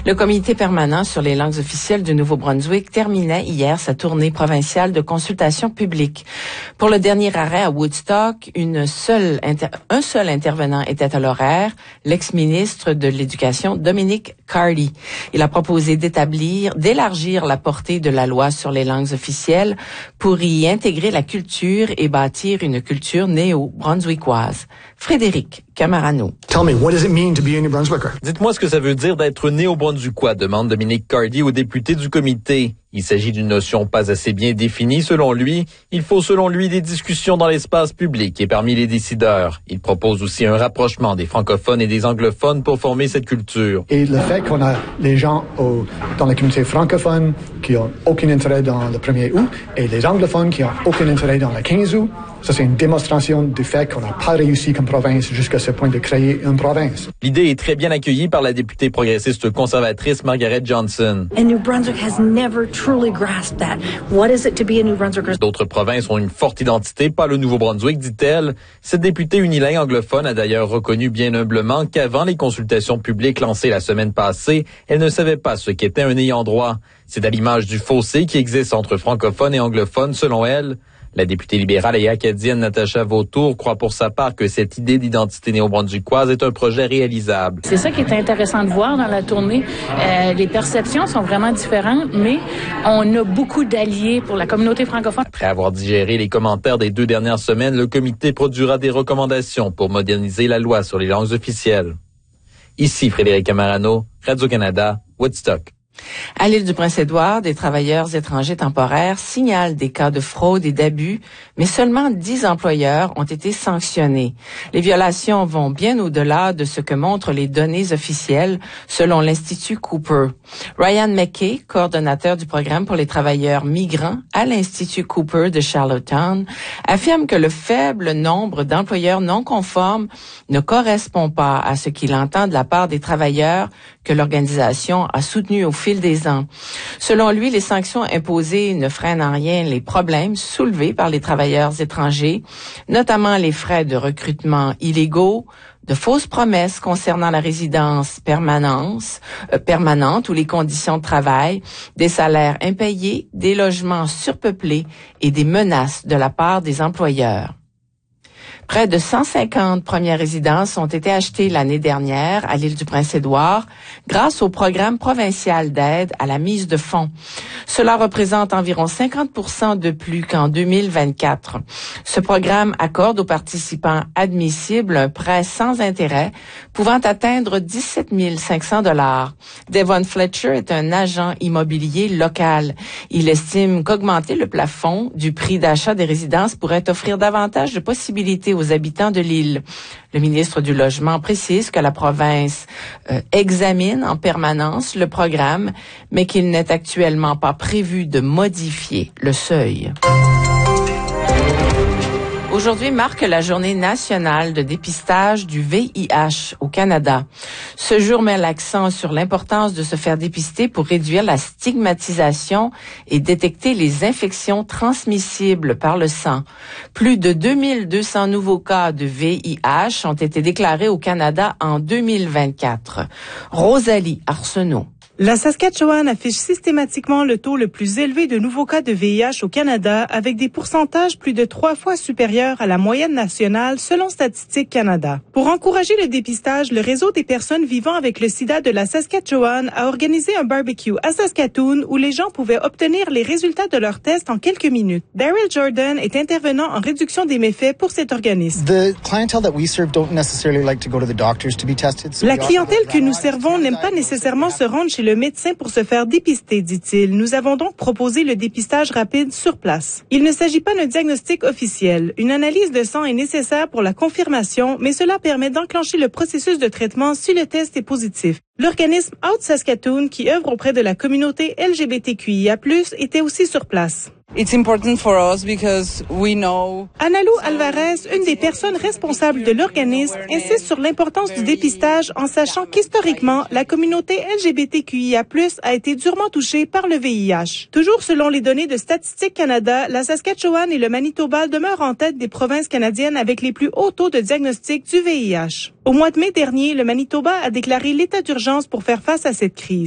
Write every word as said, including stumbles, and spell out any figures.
Le comité permanent sur les langues officielles du Nouveau-Brunswick terminait hier sa tournée provinciale de consultation publique. Pour le dernier arrêt à Woodstock, une seule inter- un seul intervenant était à l'horaire, l'ex-ministre de l'Éducation, Dominic Cardy. Il a proposé d'établir, d'élargir la portée de la loi sur les langues officielles pour y intégrer la culture et bâtir une culture néo-brunswickoise. Frédéric Camarano. Tell me, what does it mean to be a New Brunswicker? Dites-moi ce que ça veut dire d'être néo-brunswickois, demande Dominic Cardy au député du comité. Il s'agit d'une notion pas assez bien définie selon lui. Il faut selon lui des discussions dans l'espace public et parmi les décideurs. Il propose aussi un rapprochement des francophones et des anglophones pour former cette culture. Et le fait qu'on a les gens au, dans la communauté francophone qui n'ont aucun intérêt dans le premier août et les anglophones qui n'ont aucun intérêt dans le quinze août, ça c'est une démonstration du fait qu'on n'a pas réussi comme province jusqu'à ce point de créer une province. L'idée est très bien accueillie par la députée progressiste conservatrice Margaret Johnson. And New Brunswick has never truly grasped that. What is it to be a New Brunswicker? D'autres provinces ont une forte identité, pas le Nouveau-Brunswick, dit-elle. Cette députée unilingue anglophone a d'ailleurs reconnu bien humblement qu'avant les consultations publiques lancées la semaine passée, elle ne savait pas ce qu'était un ayant droit. C'est à l'image du fossé qui existe entre francophones et anglophones, selon elle. La députée libérale et acadienne Natacha Vautour croit pour sa part que cette idée d'identité néo-brunswickoise est un projet réalisable. C'est ça qui est intéressant de voir dans la tournée. Euh, les perceptions sont vraiment différentes, mais on a beaucoup d'alliés pour la communauté francophone. Après avoir digéré les commentaires des deux dernières semaines, le comité produira des recommandations pour moderniser la loi sur les langues officielles. Ici Frédéric Camarano, Radio-Canada, Woodstock. À l'île du Prince-Édouard, des travailleurs étrangers temporaires signalent des cas de fraude et d'abus, mais seulement dix employeurs ont été sanctionnés. Les violations vont bien au-delà de ce que montrent les données officielles, selon l'Institut Cooper. Ryan McKay, coordonnateur du programme pour les travailleurs migrants à l'Institut Cooper de Charlottetown, affirme que le faible nombre d'employeurs non conformes ne correspond pas à ce qu'il entend de la part des travailleurs que l'organisation a soutenu au fil des ans. Selon lui, les sanctions imposées ne freinent en rien les problèmes soulevés par les travailleurs étrangers, notamment les frais de recrutement illégaux, de fausses promesses concernant la résidence permanence, euh, permanente ou les conditions de travail, des salaires impayés, des logements surpeuplés et des menaces de la part des employeurs. Près de cent cinquante premières résidences ont été achetées l'année dernière à l'île du Prince-Édouard grâce au programme provincial d'aide à la mise de fonds. Cela représente environ cinquante pour cent de plus qu'en deux mille vingt-quatre. Ce programme accorde aux participants admissibles un prêt sans intérêt pouvant atteindre dix-sept mille cinq cents dollars. Devon Fletcher est un agent immobilier local. Il estime qu'augmenter le plafond du prix d'achat des résidences pourrait offrir davantage de possibilités aux habitants de l'île. Le ministre du Logement précise que la province euh, examine en permanence le programme, mais qu'il n'est actuellement pas prévu de modifier le seuil. Aujourd'hui marque la journée nationale de dépistage du V I H au Canada. Ce jour met l'accent sur l'importance de se faire dépister pour réduire la stigmatisation et détecter les infections transmissibles par le sang. Plus de deux mille deux cents nouveaux cas de V I H ont été déclarés au Canada en deux mille vingt-quatre. Rosalie Arsenault. La Saskatchewan affiche systématiquement le taux le plus élevé de nouveaux cas de V I H au Canada, avec des pourcentages plus de trois fois supérieurs à la moyenne nationale selon Statistique Canada. Pour encourager le dépistage, le réseau des personnes vivant avec le sida de la Saskatchewan a organisé un barbecue à Saskatoon où les gens pouvaient obtenir les résultats de leurs tests en quelques minutes. Daryl Jordan est intervenant en réduction des méfaits pour cet organisme. La clientèle que nous servons n'aime pas nécessairement se rendre chez le médecin pour se faire dépister, dit-il. Nous avons donc proposé le dépistage rapide sur place. Il ne s'agit pas d'un diagnostic officiel. Une analyse de sang est nécessaire pour la confirmation, mais cela permet d'enclencher le processus de traitement si le test est positif. L'organisme Out Saskatoon, qui œuvre auprès de la communauté L G B T Q I A plus, était aussi sur place. It's important for us because we know. Analu Alvarez, une des personnes responsables de l'organisme, insiste sur l'importance du dépistage en sachant qu'historiquement, la communauté L G B T Q I A plus, a été durement touchée par le V I H. Toujours selon les données de Statistique Canada, la Saskatchewan et le Manitoba demeurent en tête des provinces canadiennes avec les plus hauts taux de diagnostic du V I H. Au mois de mai dernier, le Manitoba a déclaré l'état d'urgence pour faire face à cette crise.